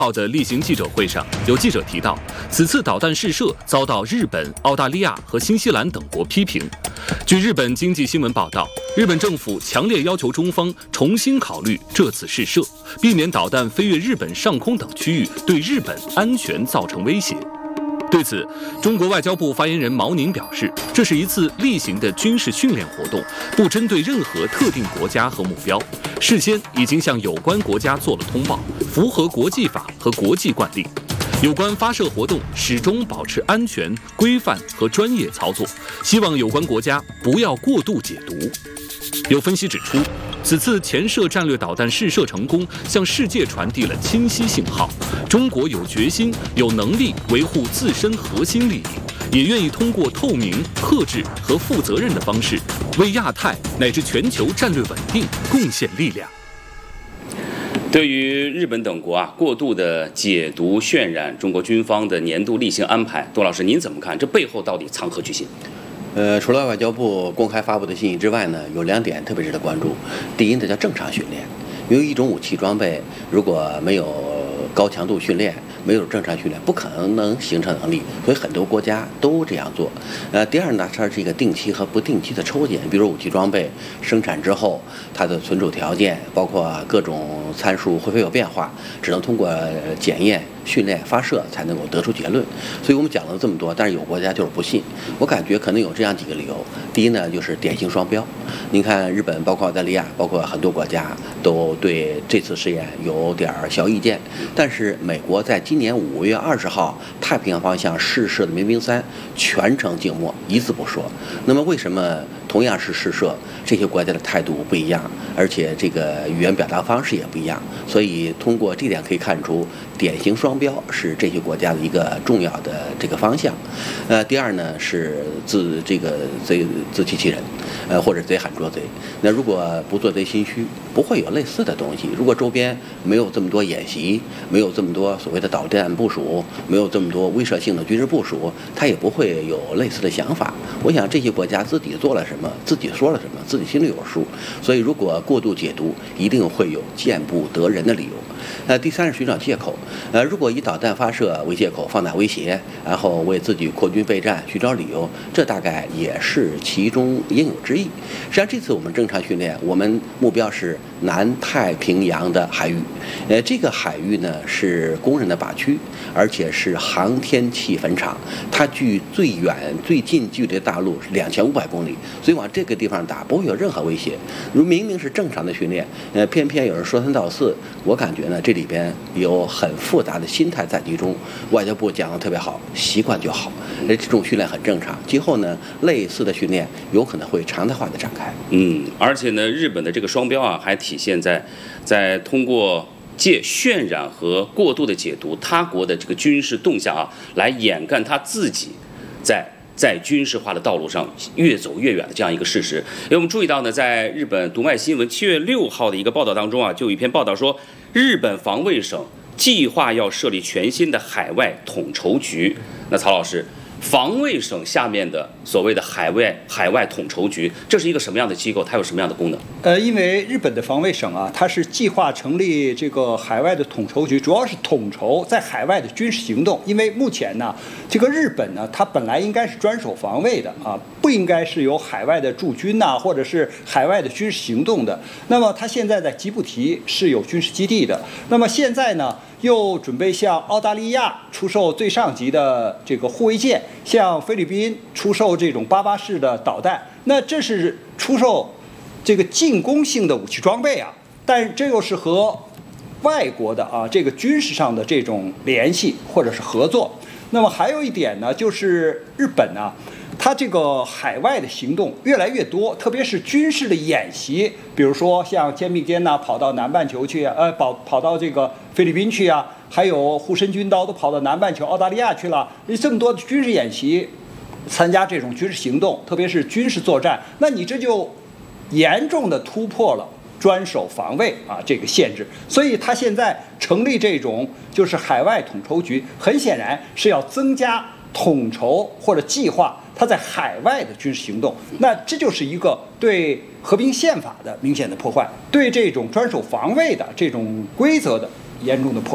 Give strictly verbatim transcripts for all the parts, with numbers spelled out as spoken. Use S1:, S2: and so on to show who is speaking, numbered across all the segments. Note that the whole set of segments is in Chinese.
S1: 号的例行记者会上，有记者提到，此次导弹试射遭到日本、澳大利亚和新西兰等国批评。据日本经济新闻报道，日本政府强烈要求中方重新考虑这次试射，避免导弹飞越日本上空等区域对日本安全造成威胁。对此，中国外交部发言人毛宁表示，这是一次例行的军事训练活动，不针对任何特定国家和目标，事先已经向有关国家做了通报，符合国际法和国际惯例。有关发射活动始终保持安全、规范和专业操作，希望有关国家不要过度解读。有分析指出，此次前射战略导弹试射成功，向世界传递了清晰信号：中国有决心、有能力维护自身核心利益，也愿意通过透明、克制和负责任的方式，为亚太乃至全球战略稳定贡献力量。
S2: 对于日本等国啊过度的解读渲染中国军方的年度例行安排，杜老师您怎么看？这背后到底藏何居心？
S3: 呃，除了外交部公开发布的信息之外呢，有两点特别值得关注。第一呢，叫正常训练，因为一种武器装备如果没有高强度训练，没有正常训练，不可能能形成能力，所以很多国家都这样做。呃，第二呢，它是一个定期和不定期的抽检，比如武器装备生产之后，它的存储条件，包括各种参数会不会有变化，只能通过检验、训练、发射才能够得出结论。所以我们讲了这么多，但是有国家就是不信。我感觉可能有这样几个理由。第一呢，就是典型双标。您看，日本、包括澳大利亚、包括很多国家都对这次试验有点小意见，但是美国在今年五月二十号太平洋方向试射的民兵三全程静默，一字不说。那么为什么同样是试射，这些国家的态度不一样，而且这个语言表达方式也不一样？所以通过这点可以看出，典型双标是这些国家的一个重要的这个方向。呃，第二呢是自这个贼自欺欺人，呃或者贼喊捉贼。那如果不做贼心虚，不会有类似的东西。如果周边没有这么多演习，没有这么多所谓的导弹部署，没有这么多威慑性的军事部署，它也不会有类似的想法。我想这些国家自己做了什么，自己说了什么，自己心里有数。所以如果过度解读，一定会有见不得人的理由。呃，第三是寻找借口。呃，如果以导弹发射为借口放大威胁，然后为自己扩军备战寻找理由，这大概也是其中应有之义。实际上，这次我们正常训练，我们目标是南太平洋的海域。呃，这个海域呢是公认的靶区，而且是航天器坟场，它距最远最近距离的大陆是两千五百公里，所以往这个地方打不会有任何威胁。如明明是正常的训练，呃，偏偏有人说三道四，我感觉呢这里边有很复杂的心态在其中。外交部讲的特别好，习惯就好，这种训练很正常。今后呢，类似的训练有可能会常态化的展开。
S2: 嗯，而且呢，日本的这个双标啊，还体现在在通过借渲染和过度的解读他国的这个军事动向啊，来掩盖他自己在在军事化的道路上越走越远的这样一个事实。因为我们注意到呢，在日本读卖新闻七月六号的一个报道当中啊，就有一篇报道说，日本防卫省计划要设立全新的海外统筹局。那曹老师，防卫省下面的所谓的海外海外统筹局，这是一个什么样的机构？它有什么样的功能？
S4: 呃，因为日本的防卫省啊，它是计划成立这个海外的统筹局，主要是统筹在海外的军事行动。因为目前呢，这个日本呢，它本来应该是专守防卫的啊，不应该是有海外的驻军呐、啊，或者是海外的军事行动的。那么它现在在吉布提是有军事基地的。那么现在呢，又准备向澳大利亚出售最上级的这个护卫舰，向菲律宾出售这种八八式的导弹。那这是出售这个进攻性的武器装备啊，但这又是和外国的啊这个军事上的这种联系或者是合作。那么还有一点呢，就是日本呢、啊，它这个海外的行动越来越多，特别是军事的演习，比如说像肩并肩呐，跑到南半球去，呃，跑跑到这个菲律宾去啊，还有护身军刀都跑到南半球澳大利亚去了。这么多的军事演习，参加这种军事行动，特别是军事作战，那你这就严重的突破了专守防卫啊这个限制。所以他现在成立这种就是海外统筹局，很显然是要增加统筹或者计划它在海外的军事行动。那这就是一个对和平宪法的明显的破坏，对这种专守防卫的这种规则的严重的破坏。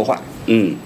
S2: 嗯，